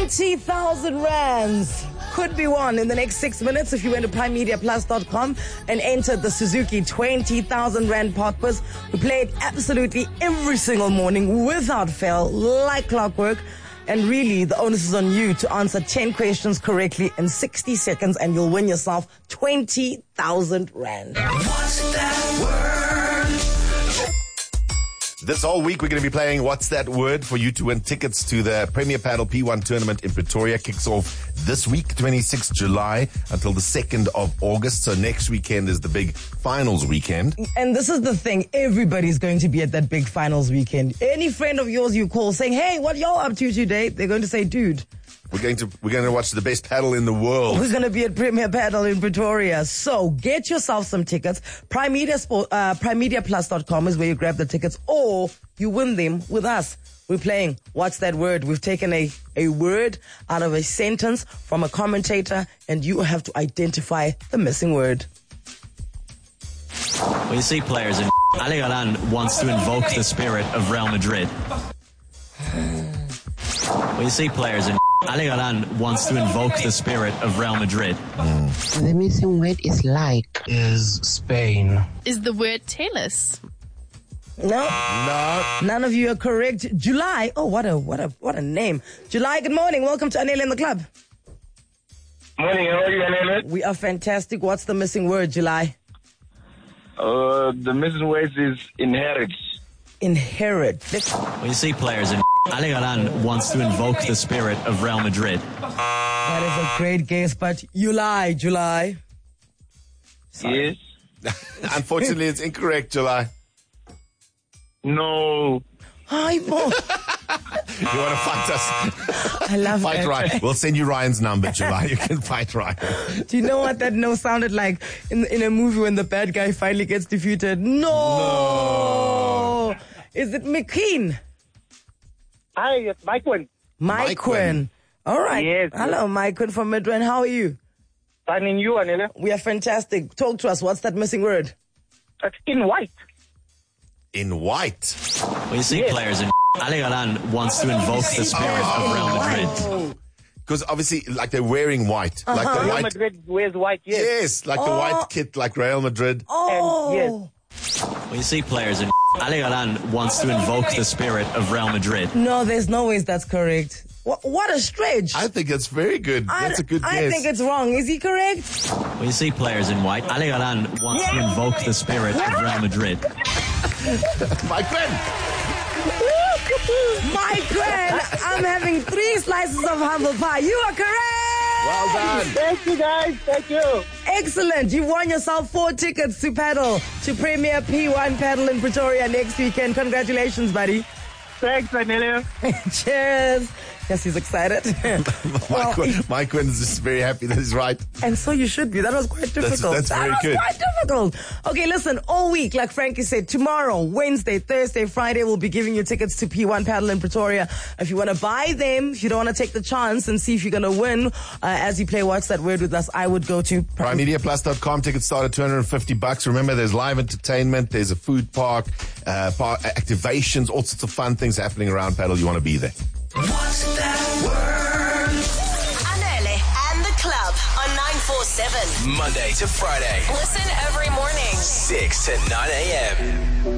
20,000 rands could be won in the next 6 minutes if you went to primemediaplus.com and entered the Suzuki 20,000 rand pop quiz. We play it absolutely every single morning without fail, like clockwork. And really, the onus is on you to answer 10 questions correctly in 60 seconds and you'll win yourself 20,000 rand. What's that word? This whole week, we're going to be playing What's That Word for you to win tickets to the Premier Paddle P1 tournament in Pretoria. Kicks off this week, 26th July, until the 2nd of August. So next weekend is the big finals weekend. And this is the thing. Everybody's going to be at that big finals weekend. Any friend of yours you call saying, hey, what y'all up to today? They're going to say, dude, We're going to watch the best paddle in the world. we're going to be at Premier Paddle in Pretoria. So get yourself some tickets. primemediaplus.com is where you grab the tickets, or you win them with us. We're playing What's That Word? We've taken a word out of a sentence from a commentator, and you have to identify the missing word. Well, you see players in Ali Galan wants to invoke the spirit of Real Madrid. Well, you see players in Ali Galan wants to invoke the spirit of Real Madrid. The missing word is like. Is Spain. Is the word Taylor's? No, none of you are correct. July. Oh, what a name. July, good morning. Welcome to Anele in the Club. Morning, how are you, Anele? We are fantastic. What's the missing word, July? The missing word is inherit. Inherit. Well, you see players in Ali Galan wants to invoke the spirit of Real Madrid. That is a great guess, but you lie, July. Yes. Unfortunately, it's incorrect, July. No. Hi, Mo. You want to fight us? I love Fight that. Ryan. We'll send you Ryan's number, July. You can fight Ryan. Do you know what that no sounded like in a movie when the bad guy finally gets defeated? No. Is it McQueen? Hi, it's Mike Wynn. Mike Quinn. All right. Yes. Hello, Mike Quinn from Midrand. How are you? Finding you, Anele. We are fantastic. Talk to us. What's that missing word? It's in white. In white. Well, you see players in Ali Galan wants to invoke the spirit of Real Madrid. Because obviously, like they're wearing white. Like the Real white. Madrid wears white, yes. Yes, like the white kit, like Real Madrid. Oh. And yes. Well, you see players in Ali Galan wants to invoke the spirit of Real Madrid. No, there's no ways that's correct. What a stretch. I think it's very good. That's a good guess. I think it's wrong. Is he correct? Well, you see players in white. Ali Galan wants to invoke the spirit of Real Madrid. Mike Quinn. Mike Quinn, I'm having 3 slices of humble pie. You are correct. Well done. Thank you, guys. Thank you. Excellent. You won yourself 4 tickets to paddle to Premier P1 Paddle in Pretoria next weekend. Congratulations, buddy. Thanks, Anele. Cheers. Yes, he's excited. Mike Quinn is just very happy that he's right. And so you should be. That was quite difficult. That's very good. Quite difficult. Okay, listen, all week, like Frankie said, tomorrow, Wednesday, Thursday, Friday, we'll be giving you tickets to P1 Paddle in Pretoria. If you want to buy them, if you don't want to take the chance and see if you're going to win as you play What's That Word with us, I would go to PrimeMediaPlus.com. Tickets start at $250. Remember, there's live entertainment, there's a food park, activations, all sorts of fun things happening around paddle. You want to be there. What's that word? Anele and the Club on 947. Monday to Friday, Listen every morning. 6 to 9 a.m.